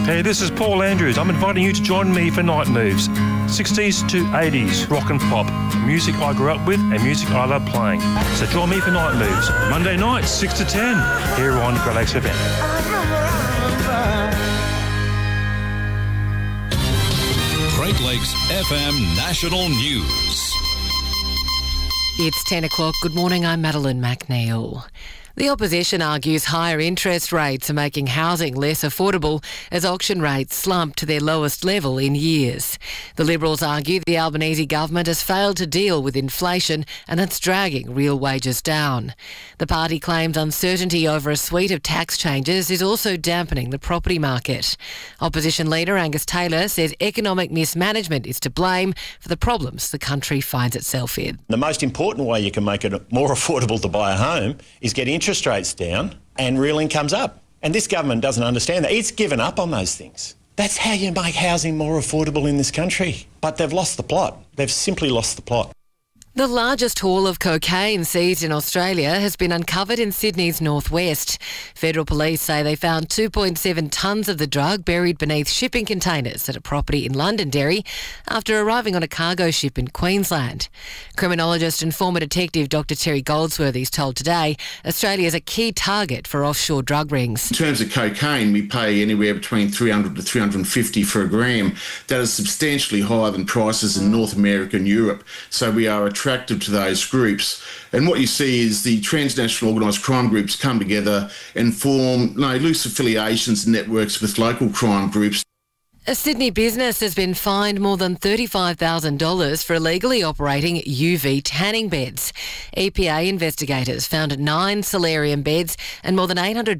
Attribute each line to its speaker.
Speaker 1: Hey, this is Paul Andrews. I'm inviting you to join me for Night Moves. 60s to 80s, rock and pop. Music I grew up with and music I love playing. So join me for Night Moves. Monday nights, 6 to 10, here on Great Lakes FM.
Speaker 2: Great Lakes FM National News.
Speaker 3: It's 10 o'clock. Good morning, I'm Madeline McNeil. The opposition argues higher interest rates are making housing less affordable as auction rates slump to their lowest level in years. The Liberals argue the Albanese government has failed to deal with inflation and that's dragging real wages down. The party claims uncertainty over a suite of tax changes is also dampening the property market. Opposition leader Angus Taylor says economic mismanagement is to blame for the problems the country finds itself in.
Speaker 4: The most important way you can make it more affordable to buy a home is get interest rates down and real incomes up. And this government doesn't understand that. It's given up on those things. That's how you make housing more affordable in this country. But they've lost the plot. They've simply lost the plot.
Speaker 3: The largest haul of cocaine seized in Australia has been uncovered in Sydney's northwest. Federal police say they found 2.7 tonnes of the drug buried beneath shipping containers at a property in Londonderry after arriving on a cargo ship in Queensland. Criminologist and former detective Dr Terry Goldsworthy's told Today Australia is a key target for offshore drug rings.
Speaker 5: In terms of cocaine, we pay anywhere between $300 to $350 for a gram. That is substantially higher than prices in North America and Europe. So we are attractive to those groups. And what you see is the transnational organised crime groups come together and form loose affiliations and networks with local crime groups.
Speaker 3: A Sydney business has been fined more than $35,000 for illegally operating UV tanning beds. EPA investigators found 9 solarium beds and more than $800